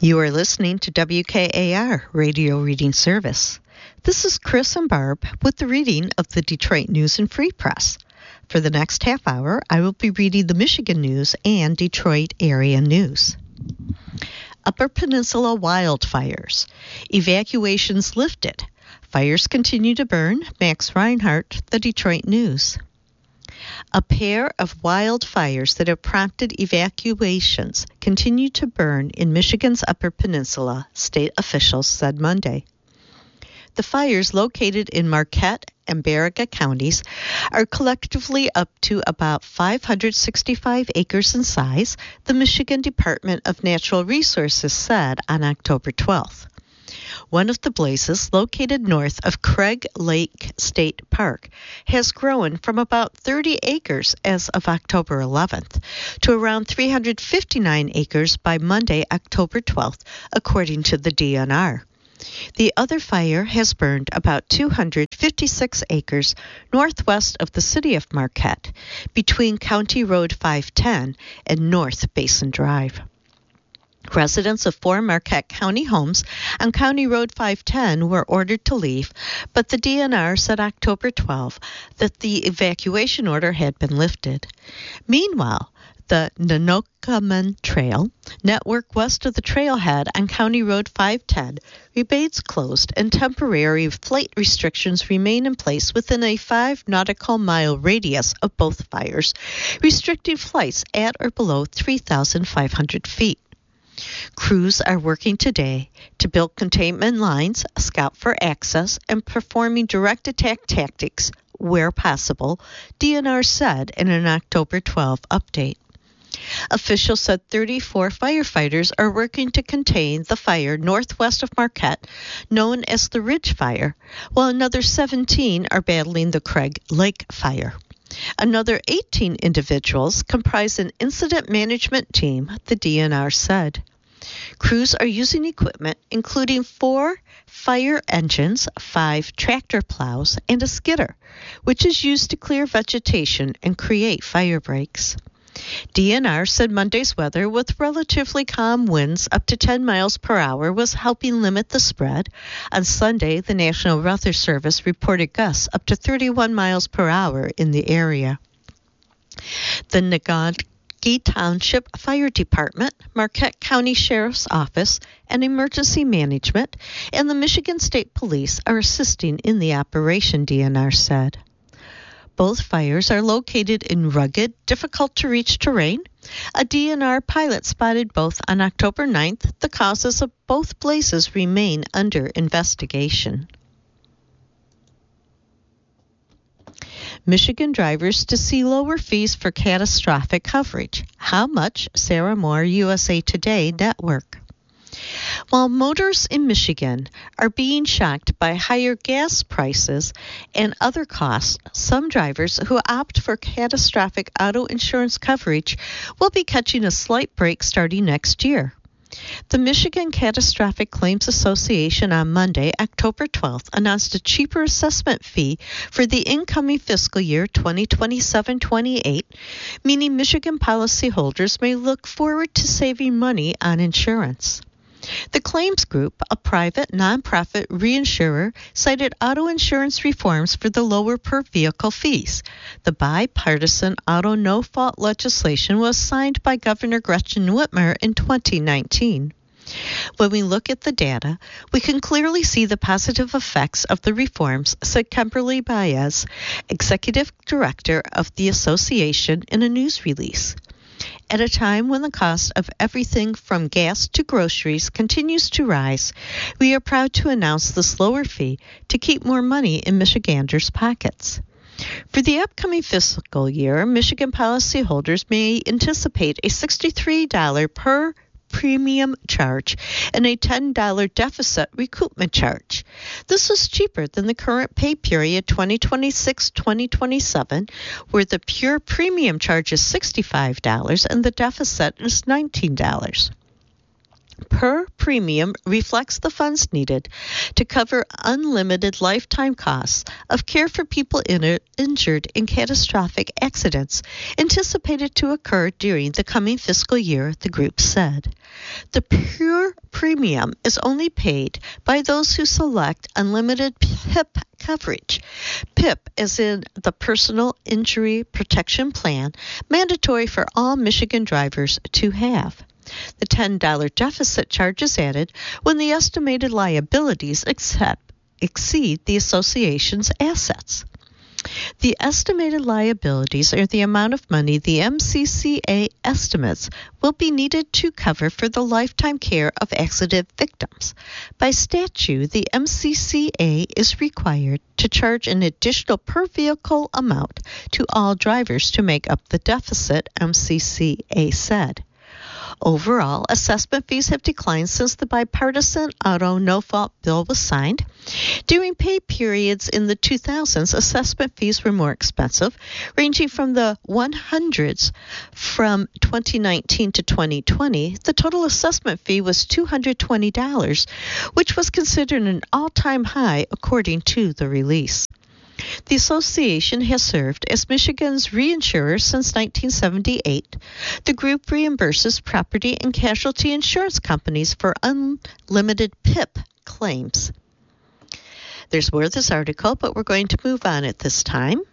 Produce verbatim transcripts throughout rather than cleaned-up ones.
You are listening to W K A R Radio Reading Service. This is Chris and Barb with the reading of the Detroit News and Free Press. For the next half hour, I will be reading the Michigan news and Detroit area news. Upper Peninsula wildfires. Evacuations lifted. Fires continue to burn. Max Reinhardt, the Detroit News. A pair of wildfires that have prompted evacuations continue to burn in Michigan's Upper Peninsula, state officials said Monday. The fires located in Marquette and Baraga counties are collectively up to about five hundred sixty-five acres in size, the Michigan Department of Natural Resources said on October twelfth. One of the blazes, located north of Craig Lake State Park, has grown from about thirty acres as of October eleventh to around three hundred fifty-nine acres by Monday, October twelfth, according to the D N R. The other fire has burned about two hundred fifty-six acres northwest of the city of Marquette, between County Road five ten and North Basin Drive. Residents of four Marquette County homes on County Road five ten were ordered to leave, but the D N R said October twelfth that the evacuation order had been lifted. Meanwhile, the Nanokaman Trail network west of the trailhead on County Road five ten remains closed, and temporary flight restrictions remain in place within a five nautical mile radius of both fires, restricting flights at or below three thousand five hundred feet. Crews are working today to build containment lines, scout for access, and performing direct attack tactics where possible, D N R said in an October twelfth update. Officials said thirty-four firefighters are working to contain the fire northwest of Marquette, known as the Ridge Fire, while another seventeen are battling the Craig Lake Fire. Another eighteen individuals comprise an incident management team, the D N R said. Crews are using equipment including four fire engines, five tractor plows, and a skidder, which is used to clear vegetation and create fire breaks. D N R said Monday's weather, with relatively calm winds up to ten miles per hour, was helping limit the spread. On Sunday, the National Weather Service reported gusts up to thirty-one miles per hour in the area. The Nagantki Township Fire Department, Marquette County Sheriff's Office, and Emergency Management, and the Michigan State Police are assisting in the operation, D N R said. Both fires are located in rugged, difficult-to-reach terrain. A D N R pilot spotted both on October ninth. The causes of both blazes remain under investigation. Michigan drivers to see lower fees for catastrophic coverage. How much? Sarah Moore, U S A Today Network. While motorists in Michigan are being shocked by higher gas prices and other costs, some drivers who opt for catastrophic auto insurance coverage will be catching a slight break starting next year. The Michigan Catastrophic Claims Association on Monday, October twelfth, announced a cheaper assessment fee for the incoming fiscal year twenty twenty-seven twenty-eight, meaning Michigan policyholders may look forward to saving money on insurance. The Claims Group, a private nonprofit reinsurer, cited auto insurance reforms for the lower per-vehicle fees. The bipartisan auto no-fault legislation was signed by Governor Gretchen Whitmer in twenty nineteen. When we look at the data, we can clearly see the positive effects of the reforms, said Kimberly Baez, executive director of the association, in a news release. At a time when the cost of everything from gas to groceries continues to rise, we are proud to announce this lower fee to keep more money in Michiganders' pockets. For the upcoming fiscal year, Michigan policyholders may anticipate a sixty-three dollars per premium charge and a ten dollars deficit recoupment charge. This is cheaper than the current pay period twenty twenty-six twenty twenty-seven, where the pure premium charge is sixty-five dollars and the deficit is nineteen dollars. per premium reflects the funds needed to cover unlimited lifetime costs of care for people in, injured in catastrophic accidents anticipated to occur during the coming fiscal year, the group said. The pure premium is only paid by those who select unlimited P I P coverage. P I P as in the Personal Injury Protection Plan, mandatory for all Michigan drivers to have. The ten dollars deficit charge is added when the estimated liabilities accept, exceed the association's assets. The estimated liabilities are the amount of money the M C C A estimates will be needed to cover for the lifetime care of accident victims. By statute, the M C C A is required to charge an additional per vehicle amount to all drivers to make up the deficit, M C C A said. Overall, assessment fees have declined since the bipartisan auto no-fault bill was signed. During pay periods in the two thousands, assessment fees were more expensive, ranging from the hundreds. From twenty nineteen to twenty twenty, the total assessment fee was two hundred twenty dollars, which was considered an all-time high according to the release. The association has served as Michigan's reinsurer since nineteen seventy-eight. The group reimburses property and casualty insurance companies for unlimited P I P claims. There's more of this article, but we're going to move on at this time.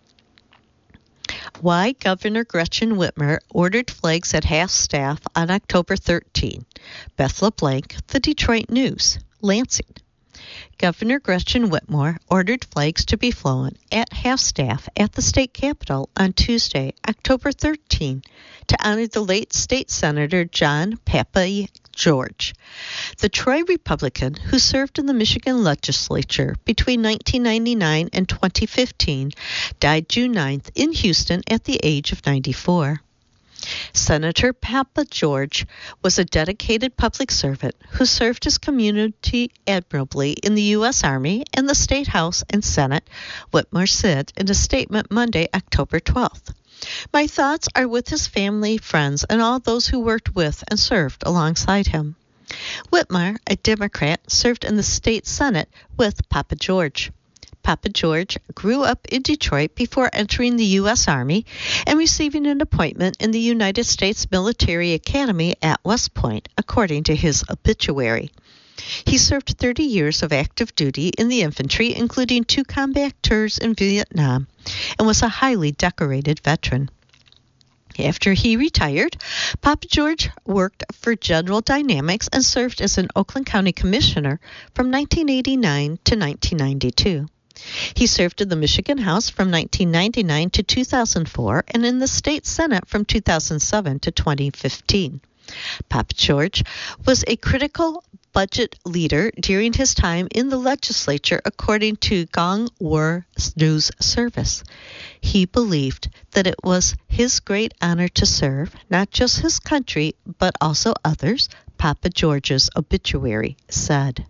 Why Governor Gretchen Whitmer ordered flags at half-staff on October thirteenth. Beth LeBlanc, The Detroit News, Lansing. Governor Gretchen Whitmer ordered flags to be flown at half-staff at the state capitol on Tuesday, October thirteenth, to honor the late state senator John Papa George. The Troy Republican, who served in the Michigan legislature between nineteen ninety-nine and twenty fifteen, died June ninth in Houston at the age of ninety-four. Senator Papa George was a dedicated public servant who served his community admirably in the U S Army and the State House and Senate, Whitmer said in a statement Monday, October twelfth. My thoughts are with his family, friends, and all those who worked with and served alongside him. Whitmer, a Democrat, served in the state Senate with Papa George. Papa George grew up in Detroit before entering the U S Army and receiving an appointment in the United States Military Academy at West Point, according to his obituary. He served thirty years of active duty in the infantry, including two combat tours in Vietnam, and was a highly decorated veteran. After he retired, Papa George worked for General Dynamics and served as an Oakland County Commissioner from nineteen eighty-nine to nineteen ninety-two. He served in the Michigan House from nineteen ninety-nine to two thousand four and in the State Senate from two thousand seven to twenty fifteen. Papa George was a critical budget leader during his time in the legislature, according to Gong War News Service. He believed that it was his great honor to serve not just his country, but also others, Papa George's obituary said.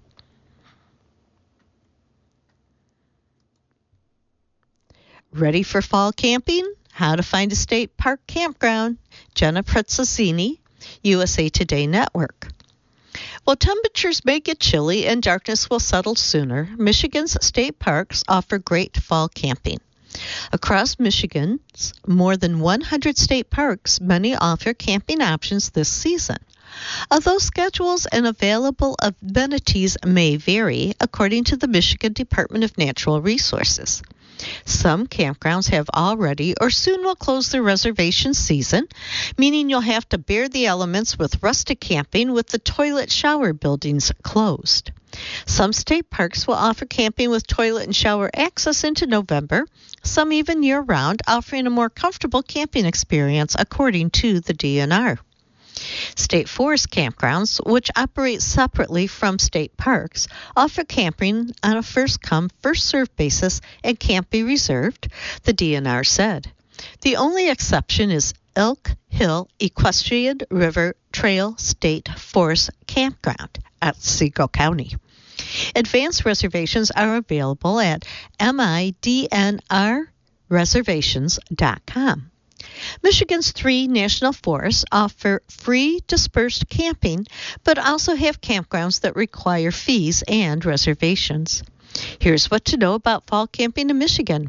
Ready for fall camping? How to find a state park campground. Jenna Prezzazzini, U S A Today Network. While temperatures may get chilly and darkness will settle sooner, Michigan's state parks offer great fall camping. Across Michigan's more than one hundred state parks, many offer camping options this season. Although schedules and available amenities may vary, according to the Michigan Department of Natural Resources. Some campgrounds have already or soon will close their reservation season, meaning you'll have to bear the elements with rustic camping with the toilet shower buildings closed. Some state parks will offer camping with toilet and shower access into November, some even year-round, offering a more comfortable camping experience, according to the D N R. State forest campgrounds, which operate separately from state parks, offer camping on a first-come, first-served basis and can't be reserved, the D N R said. The only exception is Elk Hill Equestrian River Trail State Forest Campground at Otsego County. Advanced reservations are available at M I D N R reservations dot com. Michigan's three national forests offer free dispersed camping, but also have campgrounds that require fees and reservations. Here's what to know about fall camping in Michigan.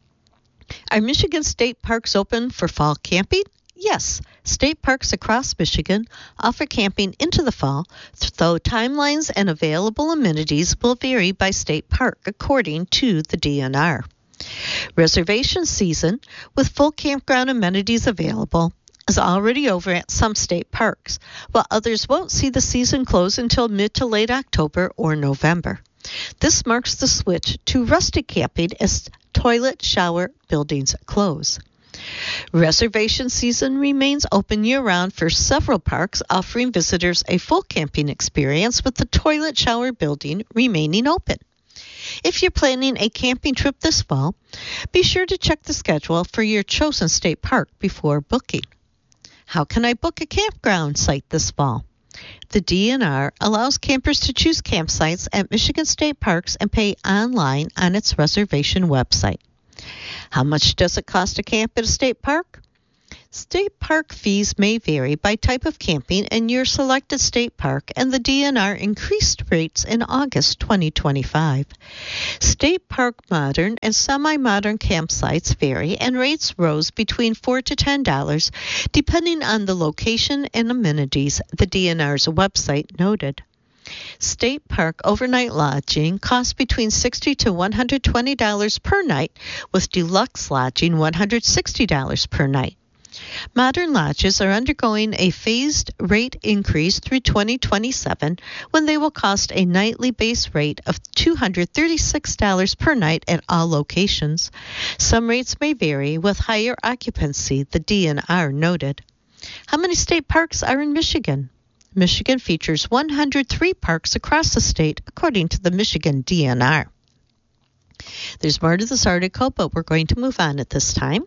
Are Michigan state parks open for fall camping? Yes, state parks across Michigan offer camping into the fall, though timelines and available amenities will vary by state park, according to the D N R. Reservation season, with full campground amenities available, is already over at some state parks, while others won't see the season close until mid to late October or November. This marks the switch to rustic camping as toilet shower buildings close. Reservation season remains open year-round for several parks, offering visitors a full camping experience with the toilet shower building remaining open. If you're planning a camping trip this fall, be sure to check the schedule for your chosen state park before booking. How can I book a campground site this fall? The D N R allows campers to choose campsites at Michigan state parks and pay online on its reservation website. How much does it cost to camp at a state park? State park fees may vary by type of camping in your selected state park, and the D N R increased rates in August twenty twenty-five. State park modern and semi-modern campsites vary, and rates rose between four dollars to ten dollars, depending on the location and amenities, the D N R's website noted. State park overnight lodging costs between sixty dollars to one hundred twenty dollars per night, with deluxe lodging one hundred sixty dollars per night. Modern lodges are undergoing a phased rate increase through twenty twenty-seven, when they will cost a nightly base rate of two hundred thirty-six dollars per night at all locations. Some rates may vary with higher occupancy, the D N R noted. How many state parks are in Michigan? Michigan features one hundred three parks across the state, according to the Michigan D N R. There's more to this article, but we're going to move on at this time.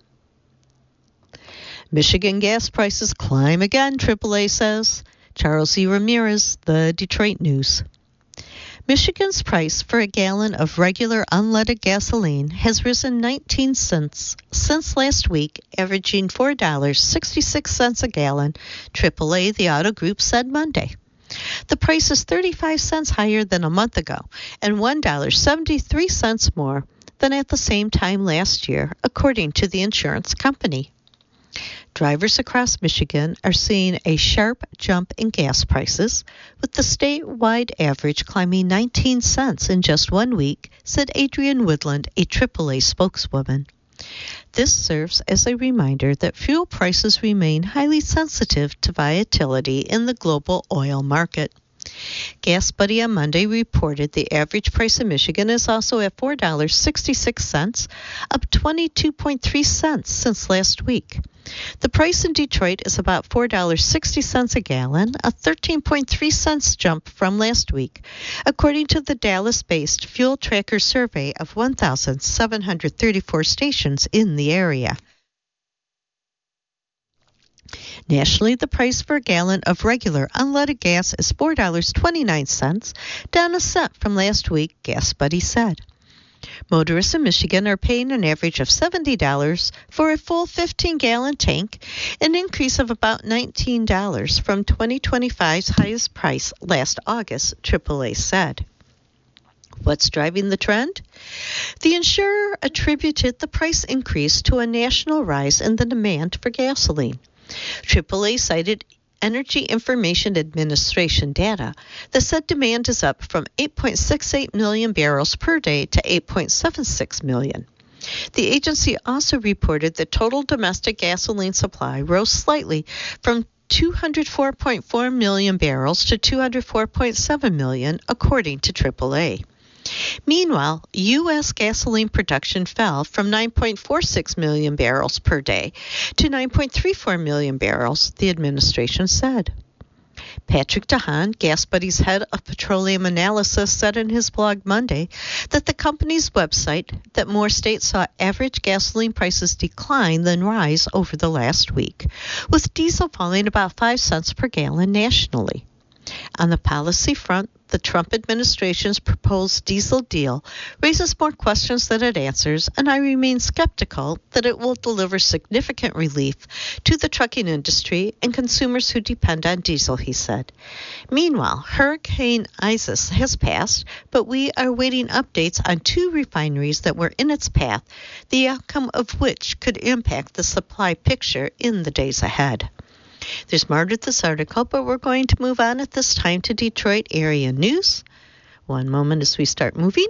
Michigan gas prices climb again, triple A says. Charles E. Ramirez, the Detroit News. Michigan's price for a gallon of regular unleaded gasoline has risen nineteen cents since last week, averaging four dollars and sixty-six cents a gallon, triple A, the auto group, said Monday. The price is thirty-five cents higher than a month ago and one dollar and seventy-three cents more than at the same time last year, according to the insurance company. Drivers across Michigan are seeing a sharp jump in gas prices, with the statewide average climbing nineteen cents in just one week, said Adrienne Woodland, a triple A spokeswoman. This serves as a reminder that fuel prices remain highly sensitive to volatility in the global oil market. GasBuddy on Monday reported the average price in Michigan is also at four dollars and sixty-six cents, up twenty-two point three cents since last week. The price in Detroit is about four dollars and sixty cents a gallon, a thirteen point three cents jump from last week, according to the Dallas-based Fuel Tracker survey of one thousand seven hundred thirty-four stations in the area. Nationally, the price for a gallon of regular unleaded gas is four dollars and twenty-nine cents, down a cent from last week, GasBuddy said. Motorists in Michigan are paying an average of seventy dollars for a full fifteen-gallon tank, an increase of about nineteen dollars from twenty twenty-five's highest price last August, triple A said. What's driving the trend? The insurer attributed the price increase to a national rise in the demand for gasoline. triple A cited Energy Information Administration data that said demand is up from eight point six eight million barrels per day to eight point seven six million. The agency also reported that total domestic gasoline supply rose slightly from two hundred four point four million barrels to two hundred four point seven million, according to triple A. Meanwhile, U S gasoline production fell from nine point four six million barrels per day to nine point three four million barrels, the administration said. Patrick DeHaan, GasBuddy's head of petroleum analysis, said in his blog Monday that the company's website that more states saw average gasoline prices decline than rise over the last week, with diesel falling about five cents per gallon nationally. On the policy front, the Trump administration's proposed diesel deal raises more questions than it answers, and I remain skeptical that it will deliver significant relief to the trucking industry and consumers who depend on diesel, he said. Meanwhile, Hurricane Isaias has passed, but we are waiting updates on two refineries that were in its path, the outcome of which could impact the supply picture in the days ahead. There's more to this article, but we're going to move on at this time to Detroit area news. One moment as we start moving.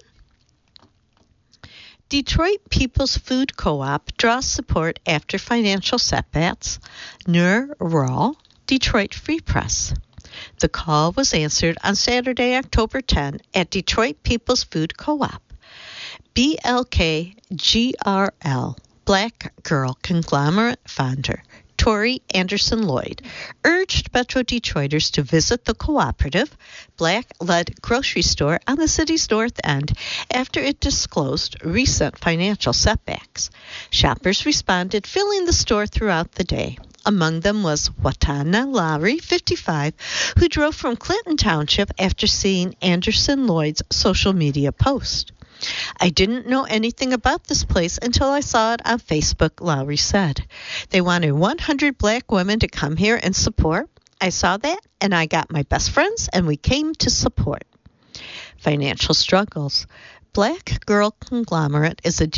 Detroit People's Food Co-op draws support after financial setbacks. Nur Rawl, Detroit Free Press. The call was answered on Saturday, October tenth at Detroit People's Food Co-op. B L K G R L, Black Girl Conglomerate founder Tori Anderson Lloyd, urged Metro Detroiters to visit the cooperative, Black-led grocery store on the city's north end after it disclosed recent financial setbacks. Shoppers responded, filling the store throughout the day. Among them was Watana Lowry, fifty-five, who drove from Clinton Township after seeing Anderson Lloyd's social media post. I didn't know anything about this place until I saw it on Facebook, Lowry said. They wanted one hundred black women to come here and support. I saw that, and I got my best friends, and we came to support. Financial struggles. Black Girl Conglomerate is a